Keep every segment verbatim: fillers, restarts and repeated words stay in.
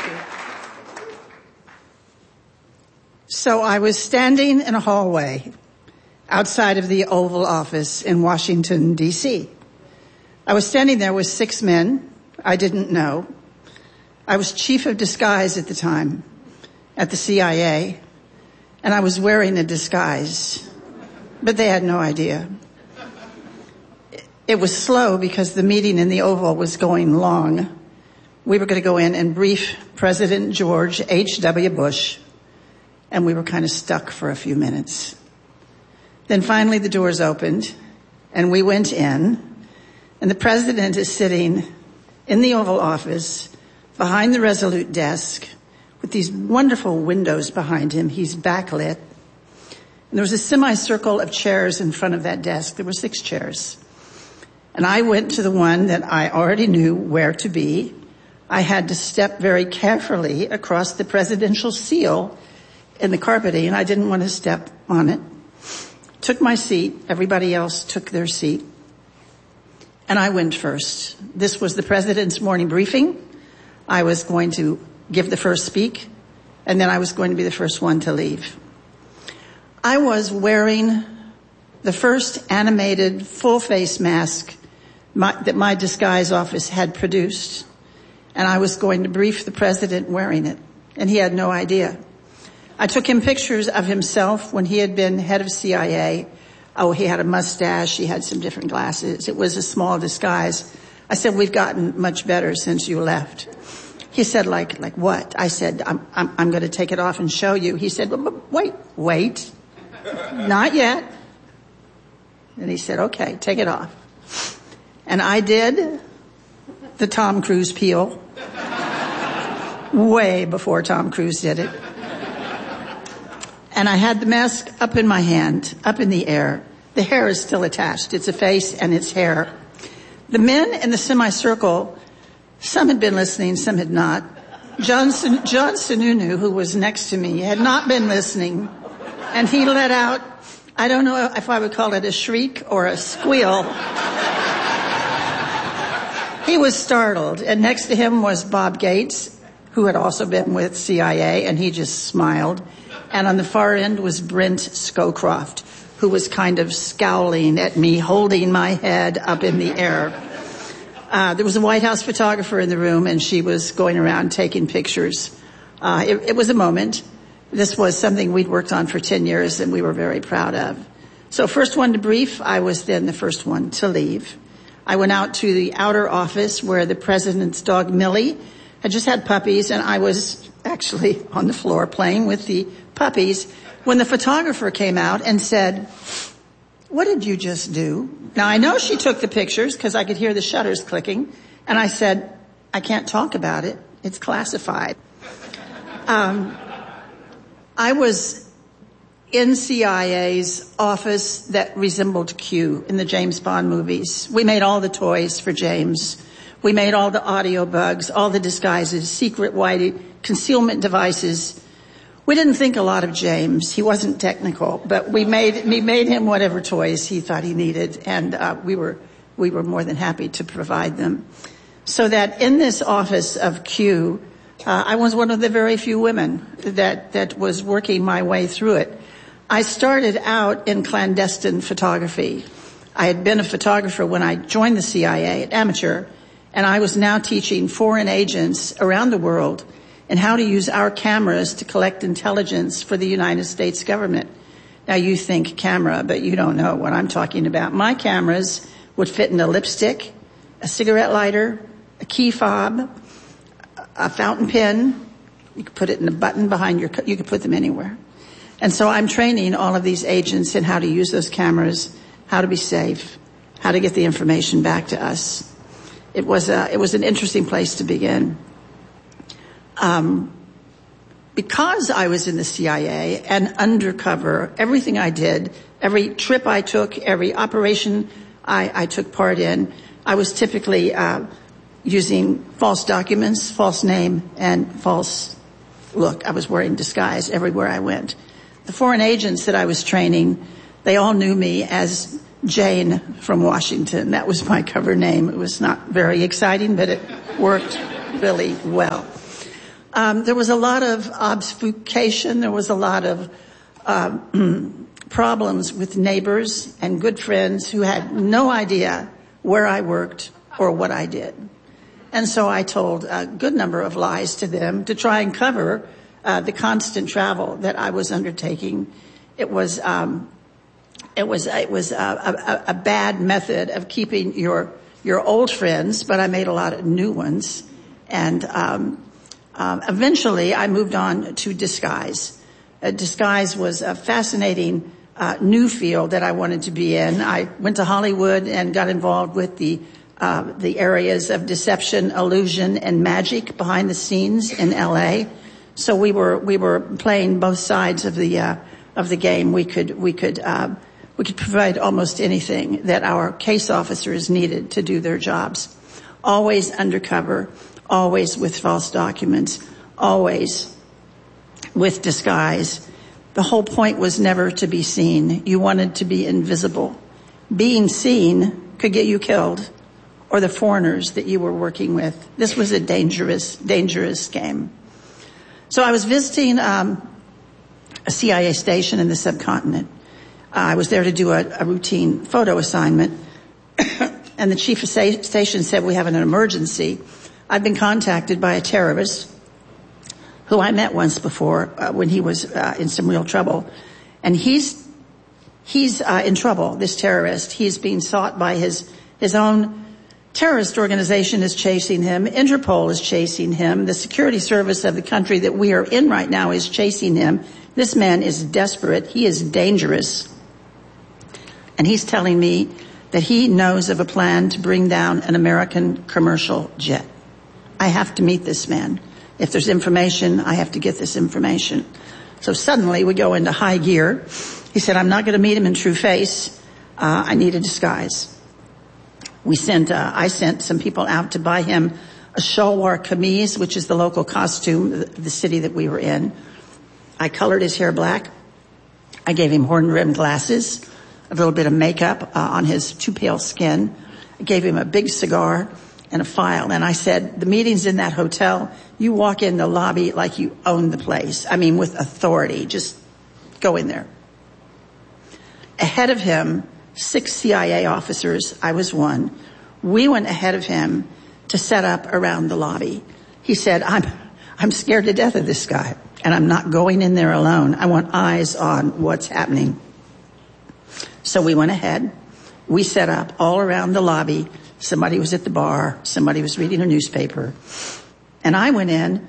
you. So I was standing in a hallway outside of the Oval Office in Washington, D C I was standing there with six men I didn't know. I was chief of disguise at the time at the C I A, and I was wearing a disguise, but they had no idea. It was slow because the meeting in the Oval was going long. We were going to go in and brief President George H W Bush, and we were kind of stuck for a few minutes. Then finally the doors opened, and we went in, and the president is sitting in the Oval Office behind the Resolute desk with these wonderful windows behind him. He's backlit. And there was a semicircle of chairs in front of that desk. There were six chairs. And I went to the one that I already knew where to be. I had to step very carefully across the presidential seal in the carpeting, and I didn't want to step on it. Took my seat. Everybody else took their seat. And I went first. This was the president's morning briefing. I was going to give the first speak, and then I was going to be the first one to leave. I was wearing the first animated full-face mask my, that my disguise office had produced, and I was going to brief the president wearing it, and he had no idea. I took him pictures of himself when he had been head of C I A. Oh, he had a mustache, he had some different glasses. It was a small disguise. I said, we've gotten much better since you left. He said, like, like what? I said, I'm, I'm, I'm going to take it off and show you. He said, wait, wait, not yet. And he said, okay, take it off. And I did the Tom Cruise peel way before Tom Cruise did it. And I had the mask up in my hand, up in the air. The hair is still attached. It's a face and it's hair. The men in the semicircle, some had been listening, some had not. John, John Sununu, who was next to me, had not been listening. And he let out, I don't know if I would call it a shriek or a squeal. He was startled. And next to him was Bob Gates, who had also been with C I A, and he just smiled. And on the far end was Brent Scowcroft, who was kind of scowling at me, holding my head up in the air. Uh, there was a White House photographer in the room, and she was going around taking pictures. Uh, it, it was a moment. This was something we'd worked on for ten years, and we were very proud of. So first one to brief, I was then the first one to leave. I went out to the outer office where the president's dog, Millie, had just had puppies, and I was actually on the floor playing with the puppies when the photographer came out and said, what did you just do? Now, I know she took the pictures because I could hear the shutters clicking, and I said, I can't talk about it. It's classified. Um, I was in C I A's office that resembled Q in the James Bond movies. We made all the toys for James. We made all the audio bugs, all the disguises, secret white concealment devices. We didn't think a lot of James. He wasn't technical, but we made we made him whatever toys he thought he needed, and uh, we were we were more than happy to provide them. So that in this office of Q, uh, I was one of the very few women that that was working my way through it. I started out in clandestine photography. I had been a photographer when I joined the C I A, an amateur, and I was now teaching foreign agents around the world and how to use our cameras to collect intelligence for the United States government. Now you think camera, but you don't know what I'm talking about. My cameras would fit in a lipstick, a cigarette lighter, a key fob, a fountain pen. You could put it in a button behind your, you could put them anywhere. And so I'm training all of these agents in how to use those cameras, how to be safe, how to get the information back to us. It was a, it was an interesting place to begin. Um, because I was in the C I A and undercover, everything I did, every trip I took, every operation I, I took part in, I was typically uh, using false documents, false name, and false look. I was wearing disguise everywhere I went. The foreign agents that I was training, they all knew me as Jane from Washington. That was my cover name. It was not very exciting, but it worked really well. Um, there was a lot of obfuscation. There was a lot of uh, problems with neighbors and good friends who had no idea where I worked or what I did. And so I told a good number of lies to them to try and cover uh, the constant travel that I was undertaking. It was um, it was it was a, a, a bad method of keeping your your old friends, but I made a lot of new ones. And um, um, eventually, I moved on to disguise. Uh, disguise was a fascinating uh, new field that I wanted to be in. I went to Hollywood and got involved with the uh, the areas of deception, illusion, and magic behind the scenes in L A. So we were we were playing both sides of the uh, of the game. We could we could uh, we could provide almost anything that our case officers needed to do their jobs. Always undercover, always with false documents, always with disguise. The whole point was never to be seen. You wanted to be invisible. Being seen could get you killed, or the foreigners that you were working with. This was a dangerous, dangerous game. So I was visiting um, a C I A station in the subcontinent. Uh, I was there to do a, a routine photo assignment, and the chief of sta- station said, "We have an emergency. I've been contacted by a terrorist who I met once before uh, when he was uh, in some real trouble. And he's he's uh, in trouble, this terrorist. He's being sought by his, his own terrorist organization is chasing him. Interpol is chasing him. The security service of the country that we are in right now is chasing him. This man is desperate. He is dangerous. And he's telling me that he knows of a plan to bring down an American commercial jet. I have to meet this man. If there's information, I have to get this information." So suddenly we go into high gear. He said, "I'm not going to meet him in true face. Uh, I need a disguise." We sent, uh, I sent some people out to buy him a shalwar kameez, which is the local costume of the city that we were in. I colored his hair black. I gave him horn-rimmed glasses, a little bit of makeup uh, on his too pale skin. I gave him a big cigar and a file. And I said, "The meeting's in that hotel. You walk in the lobby like you own the place. I mean, with authority. Just go in there." Ahead of him, six C I A officers, I was one. We went ahead of him to set up around the lobby. He said, I'm, I'm scared to death of this guy, and I'm not going in there alone. I want eyes on what's happening. So we went ahead. We set up all around the lobby. Somebody was at the bar. Somebody was reading a newspaper. And I went in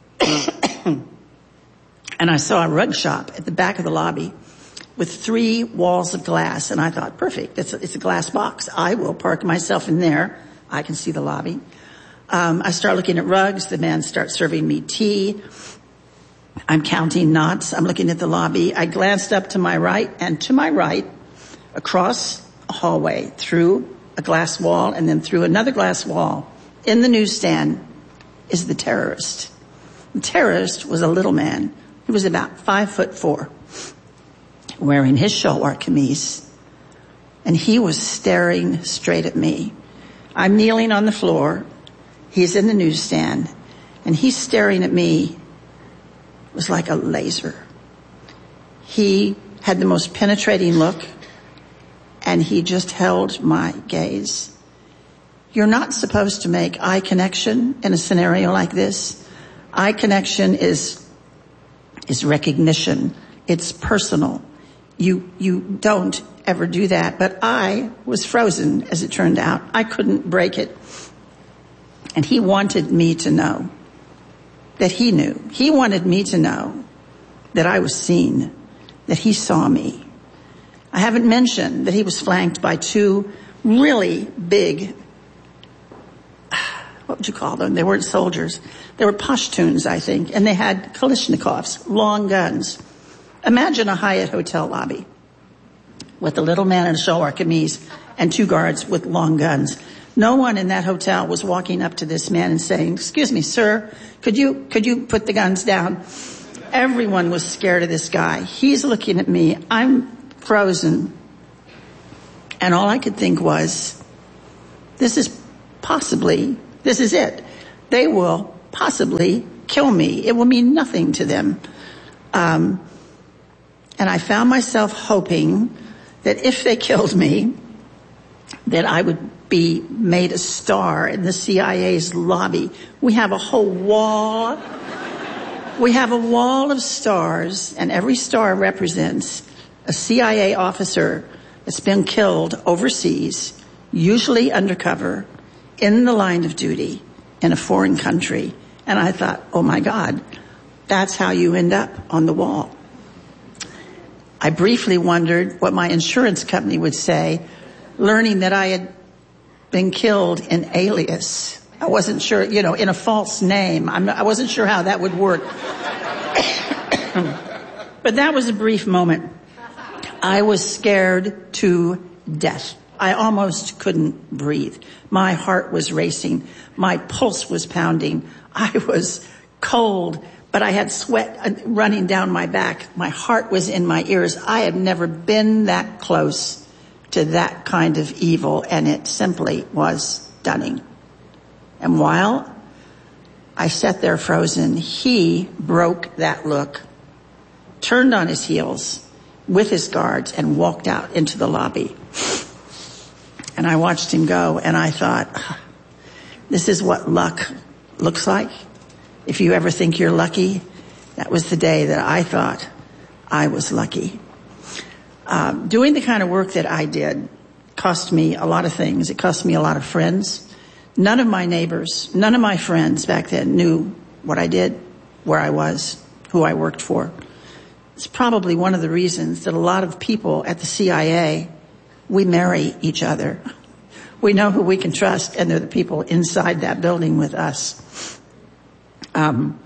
and I saw a rug shop at the back of the lobby with three walls of glass. And I thought, perfect. It's a, it's a glass box. I will park myself in there. I can see the lobby. Um, I start looking at rugs. The man starts serving me tea. I'm counting knots. I'm looking at the lobby. I glanced up to my right, and to my right, across a hallway, through a glass wall, and then through another glass wall, in the newsstand, is the terrorist. The terrorist was a little man. He was about five foot four, wearing his shalwar kameez, and he was staring straight at me. I'm kneeling on the floor. He's in the newsstand, and he's staring at me. It was like a laser. He had the most penetrating look, and he just held my gaze. You're not supposed to make eye connection in a scenario like this. Eye connection is, is recognition. It's personal. You, you don't ever do that. But I was frozen, as it turned out. I couldn't break it. And he wanted me to know that he knew. He wanted me to know that I was seen, that he saw me. I haven't mentioned that he was flanked by two really big, what would you call them? They weren't soldiers. They were Pashtuns, I think, and they had Kalashnikovs, long guns. Imagine a Hyatt hotel lobby with a little man in a shalwar kameez and two guards with long guns. No one in that hotel was walking up to this man and saying, "Excuse me, sir, could you, could you put the guns down?" Everyone was scared of this guy. He's looking at me. I'm frozen. And all I could think was, this is possibly, this is it. They will possibly kill me. It will mean nothing to them. Um, and I found myself hoping that if they killed me, that I would be made a star in the C I A's lobby. We have a whole wall. We have a wall of stars, and every star represents a C I A officer that's been killed overseas, usually undercover, in the line of duty in a foreign country. And I thought, oh my God, that's how you end up on the wall. I briefly wondered what my insurance company would say, learning that I had been killed in alias. I wasn't sure, you know, in a false name. I'm not, I wasn't sure how that would work. But that was a brief moment. I was scared to death. I almost couldn't breathe. My heart was racing. My pulse was pounding. I was cold, but I had sweat running down my back. My heart was in my ears. I had never been that close to that kind of evil, and it simply was stunning. And while I sat there frozen, he broke that look, turned on his heels with his guards, and walked out into the lobby. And I watched him go, and I thought, this is what luck looks like. If you ever think you're lucky, that was the day that I thought I was lucky. Um, doing the kind of work that I did cost me a lot of things. It cost me a lot of friends. None of my neighbors, none of my friends back then knew what I did, where I was, who I worked for. It's probably one of the reasons that a lot of people at the C I A, we marry each other. We know who we can trust, and they're the people inside that building with us. Um,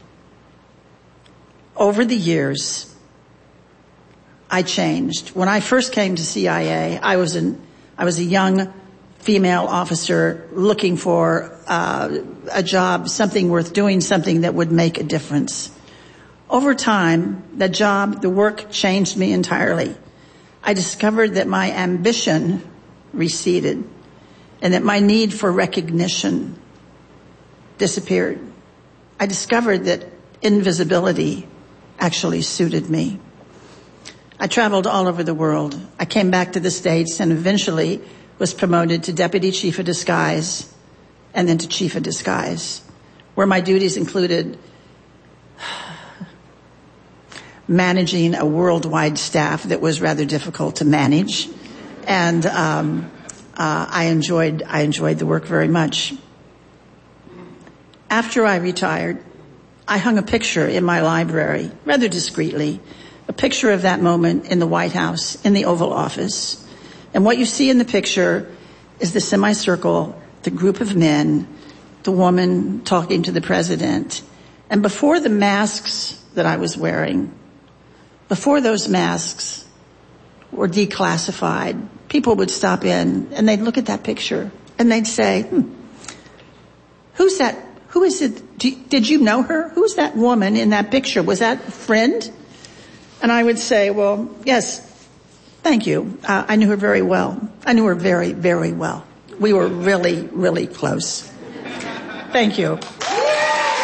over the years, I changed. When I first came to C I A, I was an, I was a young female officer looking for uh, a job, something worth doing, something that would make a difference. Over time, the job, the work changed me entirely. I discovered that my ambition receded and that my need for recognition disappeared. I discovered that invisibility actually suited me. I traveled all over the world. I came back to the States and eventually was promoted to Deputy Chief of Disguise and then to Chief of Disguise, where my duties included managing a worldwide staff that was rather difficult to manage. And um, uh, I enjoyed I enjoyed the work very much. After I retired, I hung a picture in my library, rather discreetly, a picture of that moment in the White House, in the Oval Office. And what you see in the picture is the semicircle, the group of men, the woman talking to the president. And before the masks that I was wearing, before those masks were declassified, people would stop in and they'd look at that picture and they'd say, hmm, who's that? Who is it? Did you know her? Who's that woman in that picture? Was that a friend? And I would say, well, yes, thank you. Uh, I knew her very well. I knew her very, very well. We were really, really close. Thank you.